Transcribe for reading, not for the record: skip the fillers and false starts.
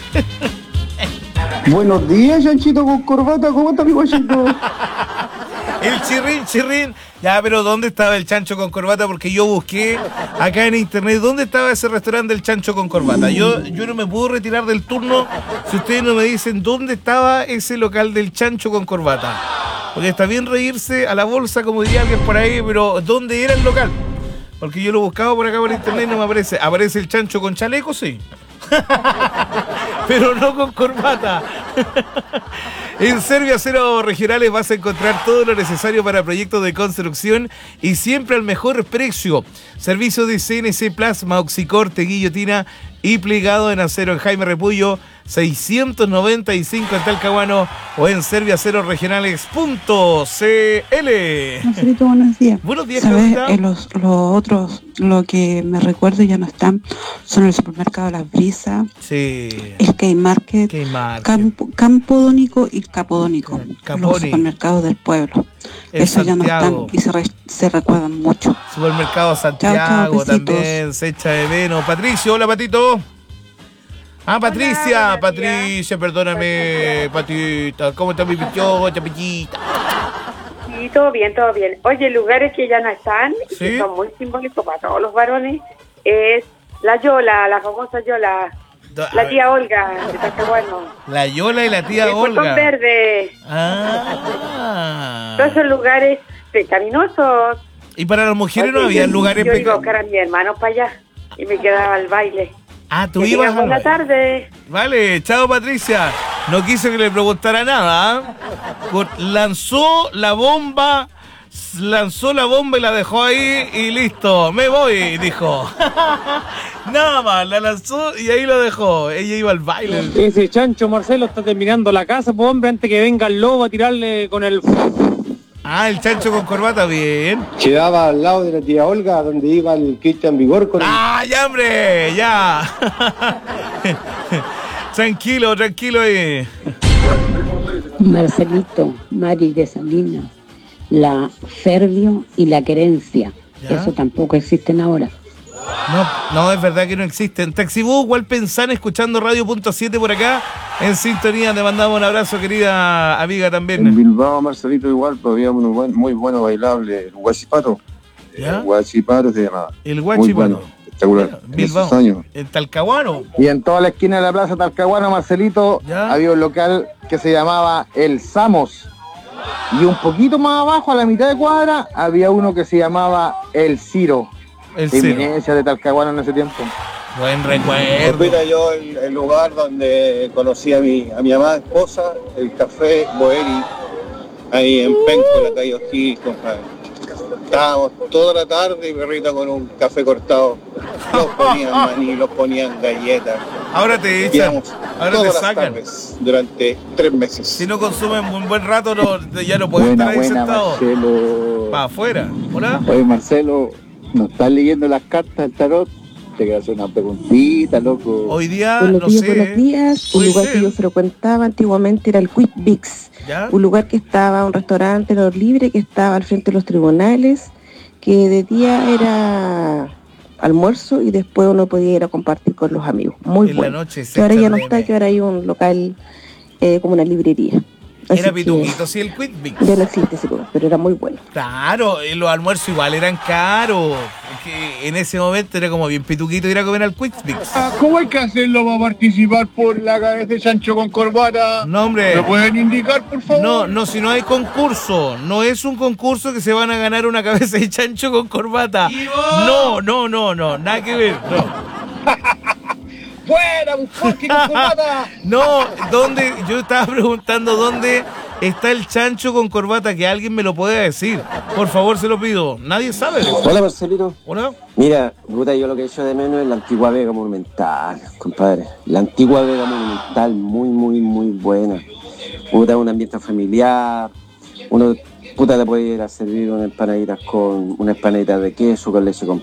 Buenos días, chanchito con corbata. ¿Cómo está mi guachito? El chirrín. Ya, pero ¿dónde estaba el chancho con corbata? Porque yo busqué acá en internet dónde estaba ese restaurante del chancho con corbata. Yo no me puedo retirar del turno si ustedes no me dicen dónde estaba ese local del chancho con corbata. Porque está bien reírse a la bolsa, como diría alguien por ahí, pero ¿dónde era el local? Porque yo lo buscaba por acá por internet y no me aparece. ¿Aparece el chancho con chaleco? Sí. Pero no con corbata. En Servio Acero Regionales vas a encontrar todo lo necesario para proyectos de construcción y siempre al mejor precio. Servicio de CNC Plasma, Oxicorte, guillotina y plegado en acero en Jaime Repullo 695 en Talcahuano o en servioaceroregionales.cl. Marcelito, buenos días. Buenos días, ¿sabes? Carlita. Los otros, lo que me recuerdo ya no están, son el supermercado Las Brisas, Sí. el K-Market, Campodónico y Capodónico, los supermercados del pueblo. Esos ya no están y se recuerdan mucho. Supermercado Santiago, chao, también se echa de menos. Patricio, hola Patito. Patricia, hola, Patricia, perdóname, Patita. ¿Cómo está mi pichota, pichita? Sí, todo bien. Oye, lugares que ya no están, ¿sí? Que son muy simbólicos para todos los varones, es la Yola, la famosa Yola, la tía Olga, de Talcahuano. La Yola y la tía Olga. Con verde. Todos esos lugares pecaminosos. ¿Y para las mujeres no había lugares pecaminosos? Yo iba a buscar a mi hermano para allá y me quedaba al baile. Tú ibas a la tarde. Vale, chao Patricia. No quise que le preguntara nada. Lanzó la bomba y la dejó ahí y listo. Me voy, dijo. Nada más, la lanzó y ahí lo dejó. Ella iba al baile. Ese chancho Marcelo está terminando la casa, pues hombre, antes que venga el lobo a tirarle con el... El chancho con corbata, bien. Quedaba al lado de la tía Olga, donde iba el Cristian Vigor con ya, hombre, ya. Tranquilo ahí. Marcelito, Mari de Salinas, la Fervio y la Querencia. ¿Ya? Eso tampoco existen ahora. No, es verdad que no existen. Taxibú, Hualpensán, escuchando Radio.7 por acá, en sintonía. Te mandamos un abrazo, querida amiga también. En Bilbao, Marcelito, igual, pues había uno muy bueno bailable, el Guachipato. El Guachipato se llamaba. El Guachipato. Bueno, espectacular. Bilbao. En Talcahuano. Y en toda la esquina de la plaza Talcahuano, Marcelito, había un local que se llamaba El Samos. Y un poquito más abajo, a la mitad de cuadra, había uno que se llamaba El Ciro. Eminencia de Talcahuano en ese tiempo. Buen recuerdo. Mira, yo el lugar donde conocí a mi amada esposa, el Café Boeri, ahí en Penco, la calle O'Higgins, compadre. Estábamos toda la tarde y perrita con un café cortado. Los ponían maní, los ponían galletas. Ahora te echan, ahora te sacan. Durante 3 meses. Si no consumen un buen rato, ya no pueden estar ahí sentados. Marcelo. Para afuera. ¿Hola? Oye, Marcelo, ¿no estás leyendo las cartas del tarot? Te quiero hacer una preguntita, loco. Hoy día, buenos días. Un lugar que yo frecuentaba antiguamente era el Quick Bix. ¿Ya? Un lugar que estaba, un restaurante al aire libre que estaba al frente de los tribunales, que de día era almuerzo y después uno podía ir a compartir con los amigos. Muy bueno. La noche que ahora ya no está, que ahora hay un local como una librería. Así era pituquito, sí, el Quick Bix. Ya no existe ese lugar, pero era muy bueno. Claro, los almuerzos igual eran caros. Que en ese momento era como bien pituquito ir a comer al Quick Bix. ¿Cómo hay que hacerlo para participar por la cabeza de chancho con corbata? No, hombre. ¿Me pueden indicar, por favor? No, si no hay concurso. No es un concurso que se van a ganar una cabeza de chancho con corbata. No, nada que ver, no. ¡Fuera, un porqui con corbata! No, ¿dónde? Yo estaba preguntando dónde está el chancho con corbata, que alguien me lo pueda decir. Por favor, se lo pido. Nadie sabe. Hola, Marcelito. Hola. Mira, puta, yo lo que echo de menos es la antigua Vega Monumental, compadre. La antigua Vega Monumental, muy buena. Puta, un ambiente familiar. Uno, puta, te puede ir a servir unas empanaditas de queso con leche con